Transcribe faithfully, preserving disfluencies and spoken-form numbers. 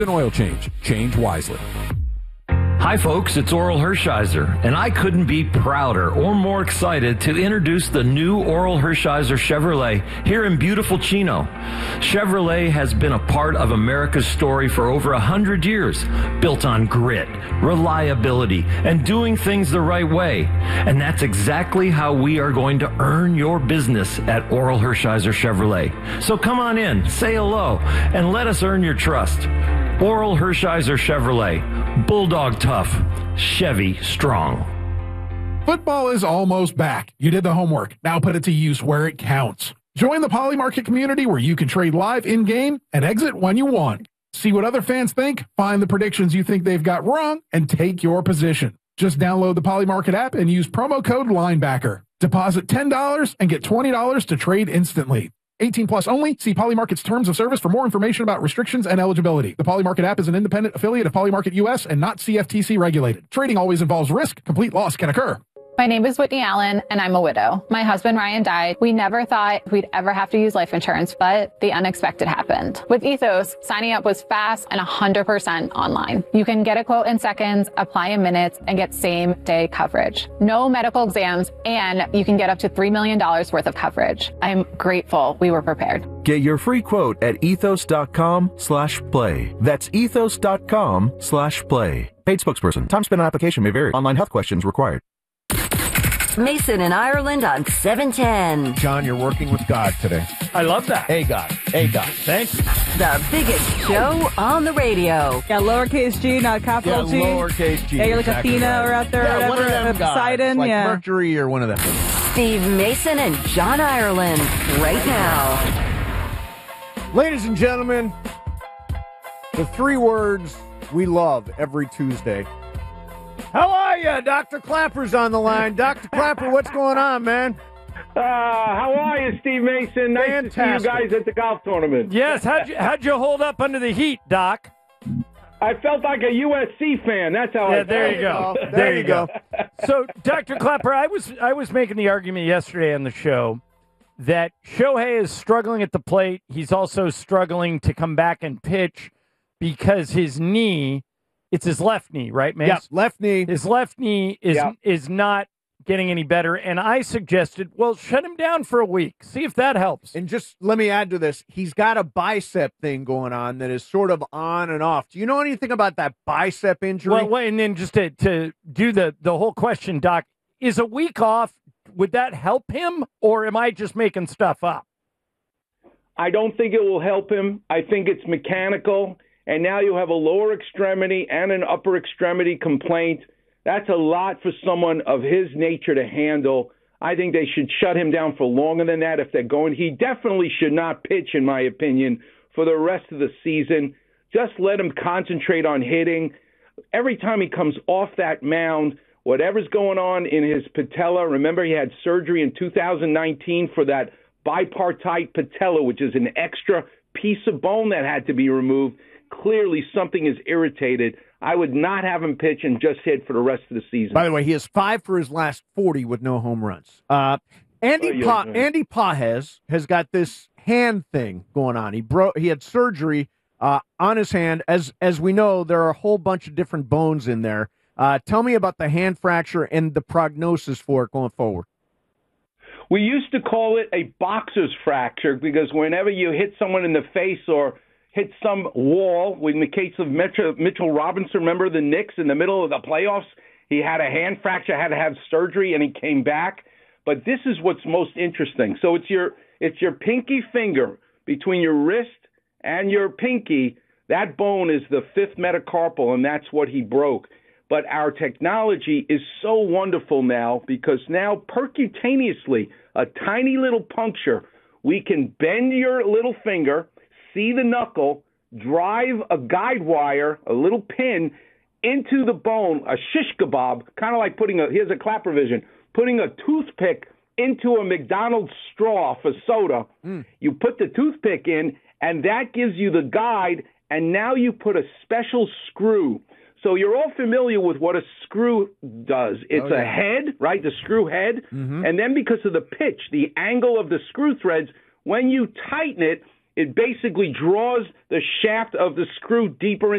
An oil change. Change wisely. Hi folks, it's Oral Hershiser, and I couldn't be prouder or more excited to introduce the new Oral Hershiser Chevrolet here in beautiful Chino. Chevrolet has been a part of America's story for over a hundred years, built on grit, reliability, and doing things the right way. And that's exactly how we are going to earn your business at Oral Hershiser Chevrolet. So come on in, say hello, and let us earn your trust. Oral Hershiser Chevrolet, Bulldog tough, Chevy strong. Football is almost back. You did the homework. Now put it to use where it counts. Join the Poly Market community where you can trade live in-game and exit when you want. See what other fans think, find the predictions you think they've got wrong, and take your position. Just download the Poly Market app and use promo code Linebacker. Deposit ten dollars and get twenty dollars to trade instantly. eighteen plus only. See Poly Market's terms of service for more information about restrictions and eligibility. The Poly Market app is an independent affiliate of Poly Market U S and not C F T C regulated. Trading always involves risk. Complete loss can occur. My name is Whitney Allen, and I'm a widow. My husband, Ryan, died. We never thought we'd ever have to use life insurance, but the unexpected happened. With Ethos, signing up was fast and one hundred percent online. You can get a quote in seconds, apply in minutes, and get same-day coverage. No medical exams, and you can get up to three million dollars worth of coverage. I'm grateful we were prepared. Get your free quote at ethos.com slash play. That's ethos.com slash play. Paid spokesperson. Time spent on application may vary. Online health questions required. Mason in Ireland on seven ten. John, you're working with God today. I love that. Hey, God. Hey, God. Thanks. The biggest show on the radio. Yeah, lowercase g, not capital yeah, G. lowercase g. Yeah, you're like exactly Athena right. or out there, yeah, whatever. one of them guys, Poseidon, like yeah. Mercury or one of them. Steve Mason and John Ireland right now. Ladies and gentlemen, the three words we love every Tuesday. How are you? Doctor Clapper's on the line. Doctor Clapper, what's going on, man? Uh, how are you, Steve Mason? Nice Fantastic. to see you guys at the golf tournament. Yes, how'd you, how'd you hold up under the heat, Doc? I felt like a U S C fan. That's how yeah, I there felt. you go. There, there you you go. go. So, Doctor Clapper, I was I was making the argument yesterday on the show that Shohei is struggling at the plate. He's also struggling to come back and pitch because his knee, it's his left knee, right, Mace? Yeah, left knee. His left knee is Yep. is not getting any better. And I suggested, well, shut him down for a week. See if that helps. And just let me add to this. He's got a bicep thing going on that is sort of on and off. Do you know anything about that bicep injury? Well, wait, and then just to, to do the, the whole question, Doc, is a week off, would that help him, or am I just making stuff up? I don't think it will help him. I think it's mechanical, and now you have a lower extremity and an upper extremity complaint. That's a lot for someone of his nature to handle. I think they should shut him down for longer than that if they're going. He definitely should not pitch, in my opinion, for the rest of the season. Just let him concentrate on hitting. Every time he comes off that mound, whatever's going on in his patella, remember he had surgery in two thousand nineteen for that bipartite patella, which is an extra piece of bone that had to be removed. Clearly something is irritated. I would not have him pitch and just hit for the rest of the season. By the way, he has five for his last forty with no home runs. Uh, Andy Oh, yeah, pa- yeah. Andy Pajes has got this hand thing going on. He broke. He had surgery uh, on his hand. As as we know, there are a whole bunch of different bones in there. Uh, tell me about the hand fracture and the prognosis for it going forward. We used to call it a boxer's fracture because whenever you hit someone in the face or hit some wall, in the case of Mitchell, Mitchell Robinson, remember the Knicks in the middle of the playoffs? He had a hand fracture, had to have surgery, and he came back. But this is what's most interesting. So it's your it's your pinky finger between your wrist and your pinky. That bone is the fifth metacarpal, and that's what he broke. But our technology is so wonderful now because now percutaneously, a tiny little puncture, we can bend your little finger, see the knuckle, drive a guide wire, a little pin, into the bone, a shish kebab, kind of like putting a, here's a Clapper vision, putting a toothpick into a McDonald's straw for soda. Mm. You put the toothpick in, and that gives you the guide, and now you put a special screw. So you're all familiar with what a screw does. It's oh, yeah. a head, right, the screw head, mm-hmm. and then because of the pitch, the angle of the screw threads, when you tighten it, It basically draws the shaft of the screw deeper